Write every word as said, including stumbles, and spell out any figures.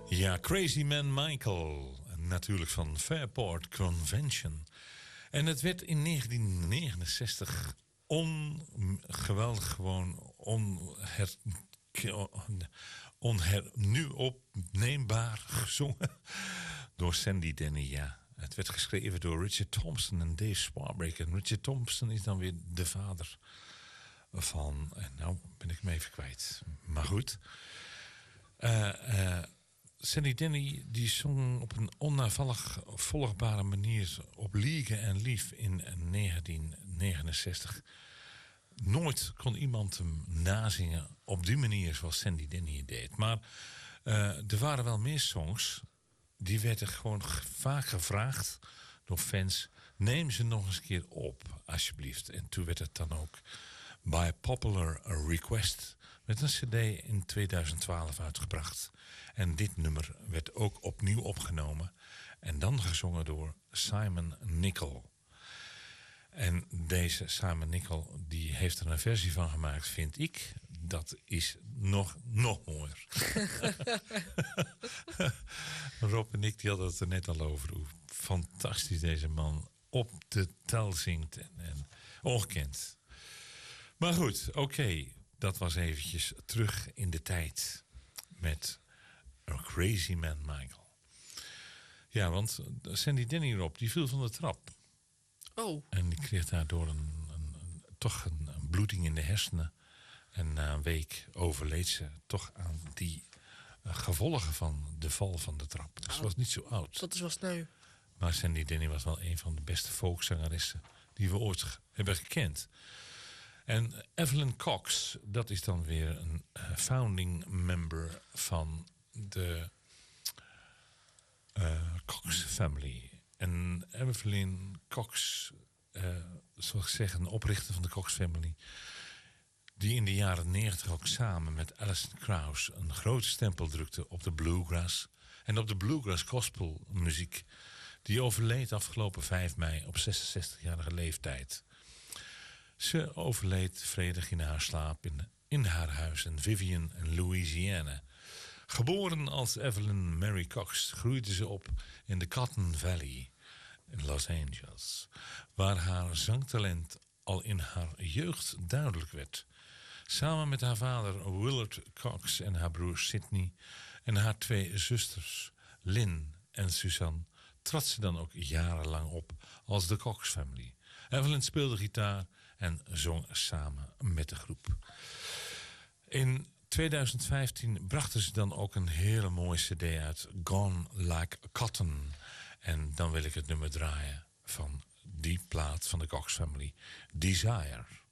Ja, Crazy Man Michael. Natuurlijk van Fairport Convention. En het werd in negentien negenenzestig ongeweldig gewoon onher, onher, nu opneembaar gezongen door Sandy Denny, ja. Het werd geschreven door Richard Thompson en Dave Swarbrick. En Richard Thompson is dan weer de vader van... En nou ben ik hem even kwijt. Maar goed. Uh, uh, Sandy Denny die zong op een onnavolg volgbare manier op Liegen en Lief in negentien negenenzestig. Nooit kon iemand hem nazingen op die manier zoals Sandy Denny het deed. Maar uh, er waren wel meer songs... Die werden gewoon vaak gevraagd door fans. Neem ze nog eens een keer op, alsjeblieft. En toen werd het dan ook by popular request met een cd in tweeduizend twaalf uitgebracht. En dit nummer werd ook opnieuw opgenomen. En dan gezongen door Simon Nicol. En deze Simon Nicol die heeft er een versie van gemaakt, vind ik. Dat is nog, nog mooier. Rob en ik die hadden het er net al over. Hoe fantastisch deze man op de tel zingt. En, en ongekend. Maar goed, oké. Okay, dat was eventjes terug in de tijd. Met A Crazy Man Michael. Ja, want Sandy Denny Rob, die viel van de trap. Oh. En die kreeg daardoor een, een, een, toch een, een bloeding in de hersenen. En na een week overleed ze toch aan die uh, gevolgen van de val van de trap. Dus ze was niet zo oud. Dat is wel sneu. Maar Sandy Denny was wel een van de beste folkzangeressen die we ooit ge- hebben gekend. En Evelyn Cox, dat is dan weer een uh, founding member van de uh, Cox family. En Evelyn Cox, uh, zoals ik zeg, een oprichter van de Cox family... die in de jaren negentig ook samen met Alison Krauss... een grote stempel drukte op de bluegrass... en op de bluegrass gospelmuziek... die overleed afgelopen vijf mei op zesenzestigjarige leeftijd. Ze overleed vredig in haar slaap in, in haar huis in Vivian, Louisiana. Geboren als Evelyn Mary Cox groeide ze op in de Cotton Valley in Los Angeles... waar haar zangtalent al in haar jeugd duidelijk werd... Samen met haar vader Willard Cox en haar broer Sidney... en haar twee zusters Lynn en Suzanne... trad ze dan ook jarenlang op als de Cox family. Evelyn speelde gitaar en zong samen met de groep. In tweeduizend vijftien brachten ze dan ook een hele mooie cd uit... Gone Like Cotton. En dan wil ik het nummer draaien van die plaat van de Cox family, Desire.